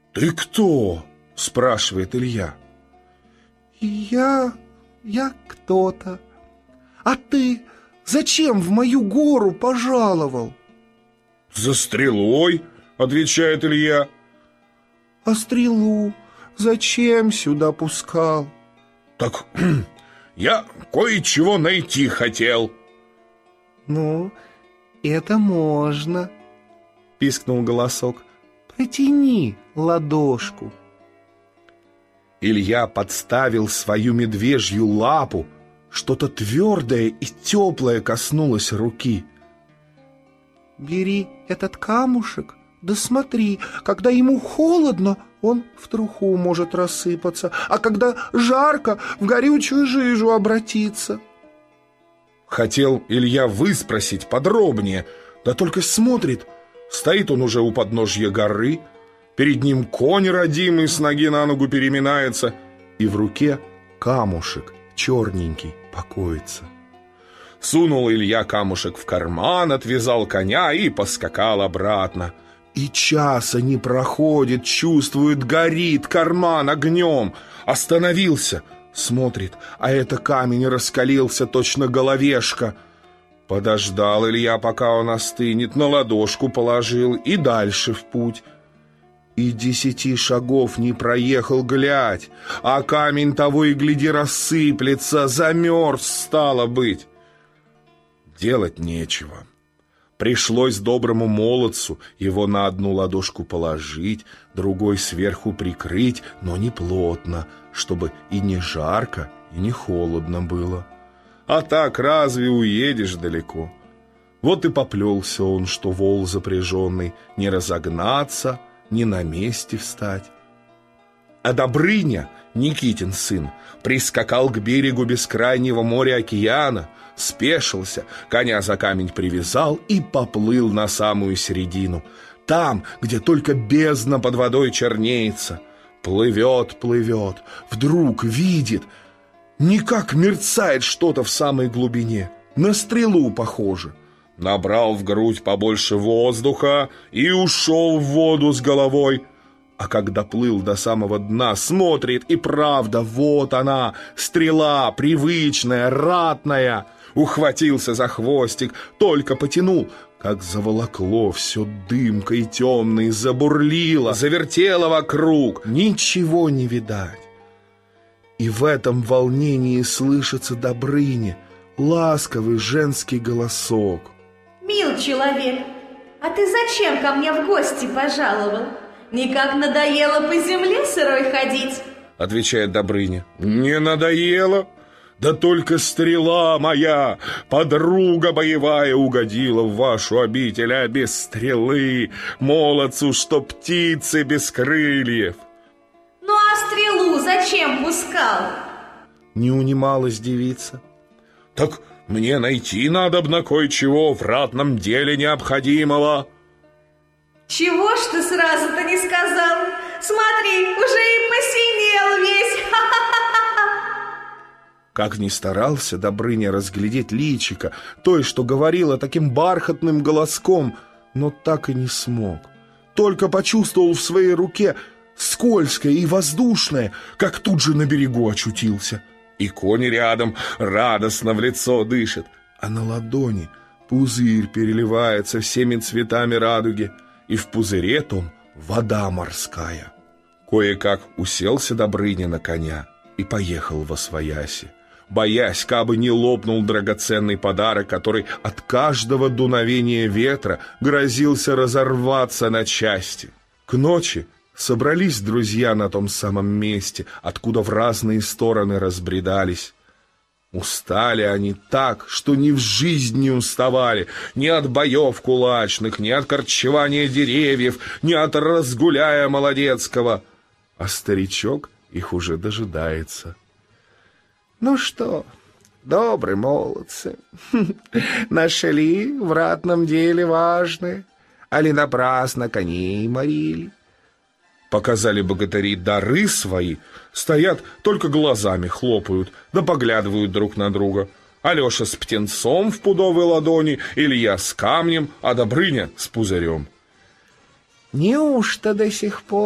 «Ты кто?» – спрашивает Илья. Я кто-то. А ты зачем в мою гору пожаловал? «За стрелой», – отвечает Илья. А стрелу зачем сюда пускал? «Так я кое-чего найти хотел». Ну, это можно, пискнул голосок. Протяни ладошку. Илья подставил свою медвежью лапу. Что-то твердое и теплое коснулось руки. Бери этот камушек, да смотри, когда ему холодно, он в труху может рассыпаться, а когда жарко, в горючую жижу обратиться. Хотел Илья выспросить подробнее, да только смотрит, стоит он уже у подножья горы, перед ним конь родимый с ноги на ногу переминается, и в руке камушек черненький покоится. Сунул Илья камушек в карман, отвязал коня и поскакал обратно. И часа не проходит, чувствует, горит карман огнем. Остановился, смотрит, а это камень раскалился, точно головешка. Подождал Илья, пока он остынет, на ладошку положил и дальше в путь. И 10 шагов не проехал, глядь, а камень того и гляди рассыплется, замерз стало быть. Делать нечего. Пришлось доброму молодцу его на одну ладошку положить, другой сверху прикрыть, но не плотно, чтобы и не жарко, и не холодно было. А так разве уедешь далеко? Вот и поплелся он, что вол запряженный, не разогнаться, не на месте встать. А Добрыня, Никитин сын, прискакал к берегу бескрайнего моря океана, спешился, коня за камень привязал и поплыл на самую середину, там, где только бездна под водой чернеется. Плывет, плывет, вдруг видит, никак мерцает что-то в самой глубине, на стрелу похоже. Набрал в грудь побольше воздуха и ушел в воду с головой. А когда плыл до самого дна, смотрит, и правда, вот она, стрела, привычная, ратная. Ухватился за хвостик, только потянул, как заволокло все дымкой темной, забурлило, завертело вокруг, ничего не видать. И в этом волнении слышится Добрыне ласковый женский голосок. «Мил человек, а ты зачем ко мне в гости пожаловал? Никак надоело по земле сырой ходить?» Отвечает Добрыня. «Не надоело? Да только стрела моя, подруга боевая, угодила в вашу обитель, а без стрелы молодцу, что птицы без крыльев». «Ну а стрелу зачем пускал?» Не унималась девица. «Так мне найти надобно кое-чего в ратном деле необходимого». «Чего ж ты сразу-то не сказал? Смотри, уже и посинел весь!» Как ни старался Добрыня разглядеть личико той, что говорила таким бархатным голоском, но так и не смог. Только почувствовал в своей руке скользкое и воздушное, как тут же на берегу очутился. И конь рядом радостно в лицо дышит, а на ладони пузырь переливается всеми цветами радуги, и в пузыре том вода морская. Кое-как уселся Добрыня на коня и поехал восвояси, боясь, кабы не лопнул драгоценный подарок, который от каждого дуновения ветра грозился разорваться на части. К ночи собрались друзья на том самом месте, откуда в разные стороны разбредались. Устали они так, что ни в жизнь не уставали, ни от боев кулачных, ни от корчевания деревьев, ни от разгуляя молодецкого. А старичок их уже дожидается. «Ну что, добрые молодцы, нашли в ратном деле важное, али напрасно коней морили?» Показали богатыри дары свои, стоят, только глазами хлопают, да поглядывают друг на друга. Алеша с птенцом в пудовой ладони, Илья с камнем, а Добрыня с пузырем. «Неужто до сих пор